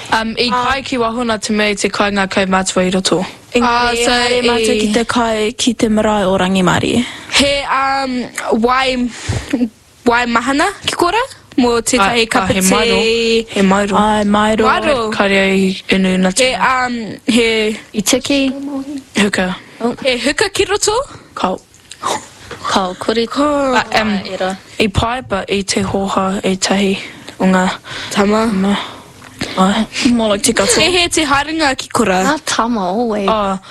I kai ki wahona te mea te kai ngā kai mātua I roto. So mātua ki te kai ki te marae o Rangimari. He wai mahana ki kora? Mo te tahi kapiti. He mairo. Ai, mairo. Kare ai inu na te. He I tiki. Huka. He huka ki roto? Kau. Kore. I pai, but I te hoha e tahi o ngā Tama. Ai. More like te katoa. He te haringa ki kora? Nā tama always.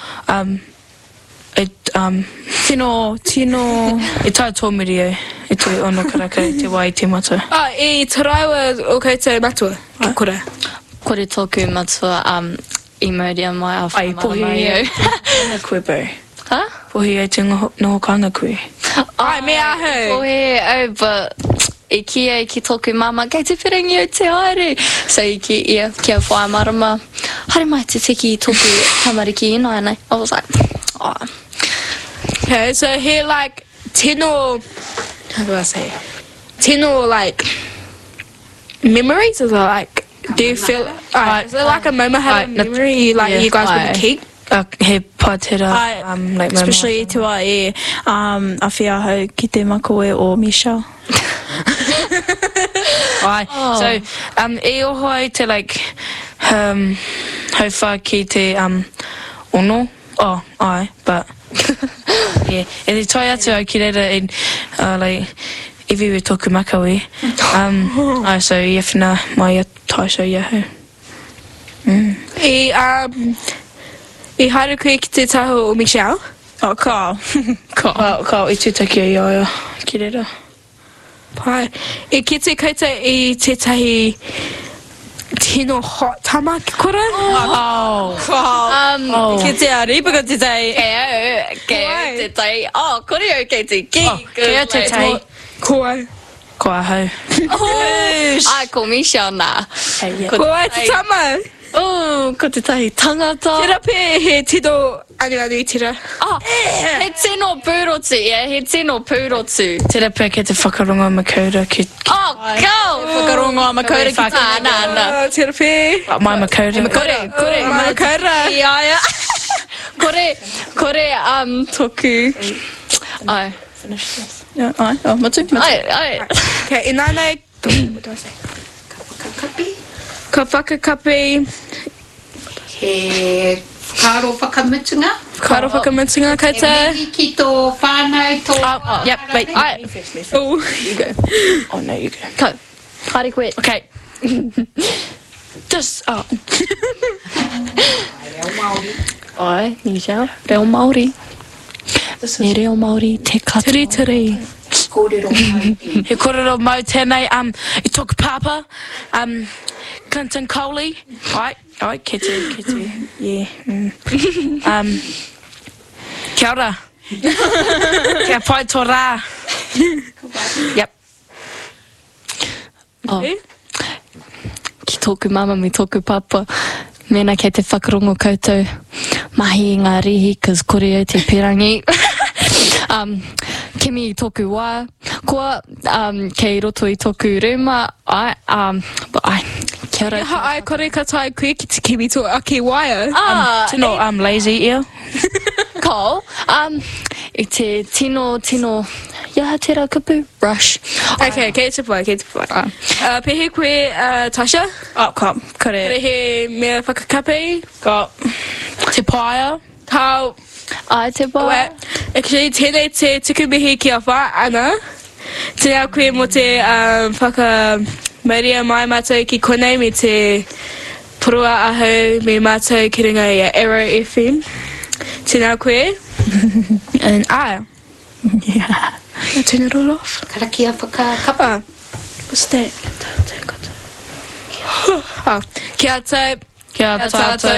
Tino. I tai tōmiri e. I te ono karaka I te wai I te mata. I te raiwa o koutou matua ki kora? Kore tōku matua I mauria mai a Ai, pohi e te koe bau. Ha? Pohi e te noho kanga koe. Ai, me ahu. Pohe, but I kia ki tōku mama, kei te whiringi o te haere. So I kia whai marama. Haere mai te tiki I tōku tamariki ina anei. I was like, oh. Okay, so he like tino, how do I say? Tino like memories? Is it like, do you feel, is it like a moment have a memory like you guys would keep? He pātera, like especially te wā e a whiahau ki te makoe o Michelle. Ai, so e oho ai te like hauwha ki te ono. Oh, ai, but yeah, e te tai atu au ki reira e like iwi we tōku makawi. Ai, so I whina mai a taisho iahu. I haere koe ki te taho o Michelle? Oh, Carl. Kau I tūtaki I aia ki reira. Pai. I ki te koutou I te tahi tino hot tama ki kora? Ki te aripa ko te tai. Kei te tai. Oh, kore au kei te ki. Kei au te tai. Koe. Ko ahau. Ai, ko Michelle nā. Koe te tama. Oh, ko te tahi tangata. Tira pē he tino anu tira. He tino pūrotu, he tino pūrotu. Tera pē ke te whakaronga makaura ki... Oh, kau! Whakaronga makaura ki Nā. Tira pē. Mai makaura. Kore. Mai makaura. Ia. Kore, toku. Ai. Finish this. Yeah, ai, matu. Ai. Okay, inanei. What do I say? Ka whakakapi. He karo whakamutunga. Karo whakamutunga koutou. He ki tō whānau tō... Yep, wait. Oh, You go. Oh, no, you go. Ko. Haere koe. Okay. Just, Reo Māori. Ai, Michelle. Reo Māori. Me reo Māori te katoa. tiri. Kōrero mai. he korero mau tēnei, I tōku pāpa, Clinton Coley. Ai, kete, yeah. Kia ora. Kia pai tō rā. Yep. Oh. Ki tōku mama me tōku papa. Mena kei te whakarongo koutou. Mahi I ngā rihi, cause kore au te pirangi. Kimi I tōku wā. Koa, kei roto I tōku rūma. Kia ora. Ai, kore ka tai koe ki te kimi tō ake waia. Tino, lazy ear. Ko. I te tino. Ia tērā kupu. Rush. Okay, kei te pai. Pehe koe, Tasha? Ka, kore. Pehe mea whakakapi? Ka. Te paia. Tau. Ai te pā. Actually, tēnei te tukumihi ki a whā ana. Tēnā koe mo te whakamauria mai mātou ki konei me te porua ahu me mātou ki ringa I Arrow FM. Tēnā koe. And Yeah. I'll turn it all off. Karakia whakakapa. What's that? Kia tātou. Kia tātou.